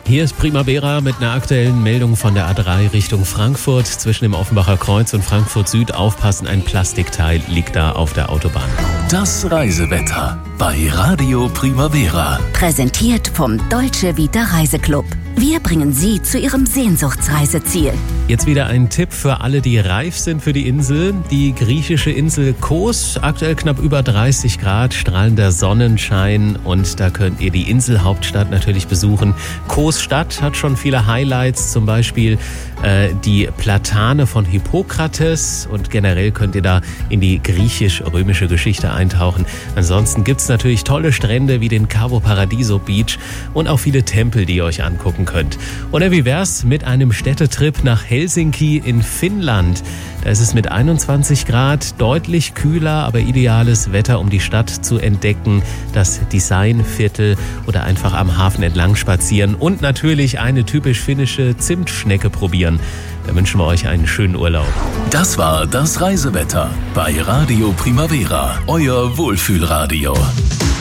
Hier ist Primavera mit einer aktuellen Meldung von der A3 Richtung Frankfurt. Zwischen dem Offenbacher Kreuz und Frankfurt Süd aufpassen, ein Plastikteil liegt da auf der Autobahn. Das Reisewetter bei Radio Primavera. Präsentiert vom Deutsche Vita Reiseclub. Wir bringen Sie zu Ihrem Sehnsuchtsreiseziel. Jetzt wieder ein Tipp für alle, die reif sind für die Insel. Die griechische Insel Kos, aktuell knapp über 30 Grad, strahlender Sonnenschein und da könnt ihr die Inselhauptstadt natürlich besuchen. Kos Stadt hat schon viele Highlights, zum Beispiel die Platane von Hippokrates und generell könnt ihr da in die griechisch-römische Geschichte eintauchen. Ansonsten gibt es natürlich tolle Strände wie den Cavo Paradiso Beach und auch viele Tempel, die ihr euch angucken könnt. Oder wie wär's mit einem Städtetrip nach Helsinki in Finnland? Da ist es mit 21 Grad deutlich kühler, aber ideales Wetter, um die Stadt zu entdecken, das Designviertel oder einfach am Hafen entlang spazieren und natürlich eine typisch finnische Zimtschnecke probieren. Da wünschen wir euch einen schönen Urlaub. Das war das Reisewetter bei Radio Primavera, euer Wohlfühlradio.